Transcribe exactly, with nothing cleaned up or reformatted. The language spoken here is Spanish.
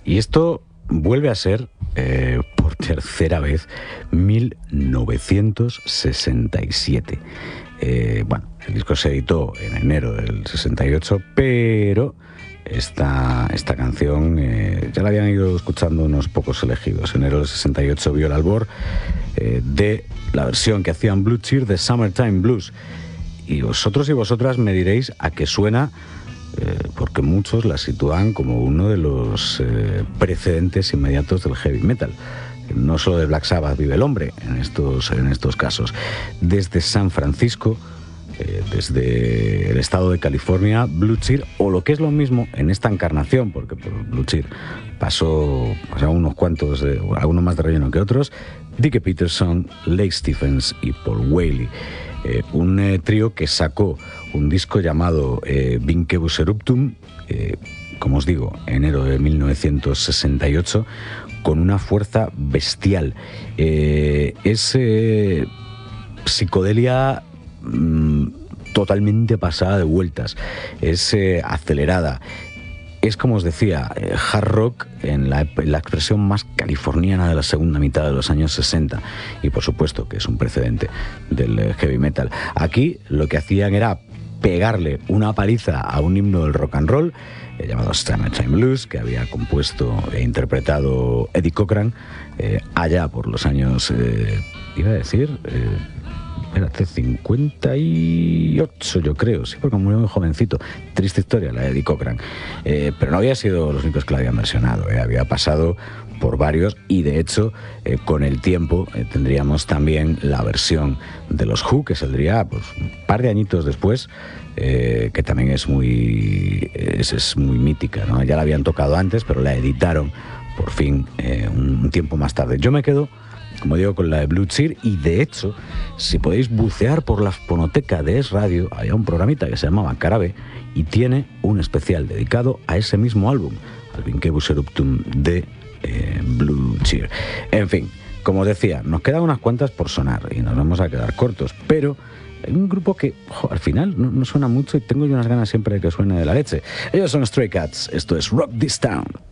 Y esto vuelve a ser, eh, por tercera vez, mil novecientos sesenta y siete. Eh, bueno, el disco se editó en enero del sesenta y ocho, pero esta, esta canción eh, ya la habían ido escuchando unos pocos elegidos. En enero del sesenta y ocho vio el albor eh, de la versión que hacían Blue Cheer de Summertime Blues. Y vosotros y vosotras me diréis a qué suena, eh, porque muchos la sitúan como uno de los eh, precedentes inmediatos del heavy metal. No solo de Black Sabbath vive el hombre en estos, en estos casos. Desde San Francisco, eh, desde el estado de California, Blue Cheer, o lo que es lo mismo en esta encarnación, porque por Blue Cheer pasó, pasaron unos cuantos, de, algunos más de relleno que otros, Dickie Peterson, Lake Stephens y Paul Whaley. Eh, un eh, trío que sacó un disco llamado eh, Vincebus Eruptum, eh, como os digo, enero de mil novecientos sesenta y ocho, con una fuerza bestial. Eh, es eh, psicodelia mmm, totalmente pasada de vueltas, es eh, acelerada. Es, como os decía, eh, hard rock en la, en la expresión más californiana de la segunda mitad de los años sesenta. Y por supuesto que es un precedente del eh, heavy metal. Aquí lo que hacían era pegarle una paliza a un himno del rock and roll eh, llamado Summertime Blues, que había compuesto e interpretado Eddie Cochran eh, allá por los años, eh, iba a decir... Eh, Era hace cincuenta y ocho, yo creo, sí, porque murió muy jovencito. Triste historia, la de Eddie Cochran. Eh, pero no había sido los únicos que la habían versionado, eh, había pasado por varios y, de hecho, eh, con el tiempo eh, tendríamos también la versión de los Who, que saldría pues, un par de añitos después, eh, que también es muy, es, es muy mítica, ¿no? Ya la habían tocado antes, pero la editaron por fin eh, un, un tiempo más tarde. Yo me quedo, como digo, con la de Blue Cheer, y de hecho, si podéis bucear por la fonoteca de Es Radio, había un programita que se llamaba Carabe y tiene un especial dedicado a ese mismo álbum, al Vincebus Eruptum de eh, Blue Cheer. En fin, como os decía, nos quedan unas cuantas por sonar y nos vamos a quedar cortos, pero hay un grupo que jo, al final no, no suena mucho y tengo yo unas ganas siempre de que suene de la leche. Ellos son Stray Cats, esto es Rock This Town.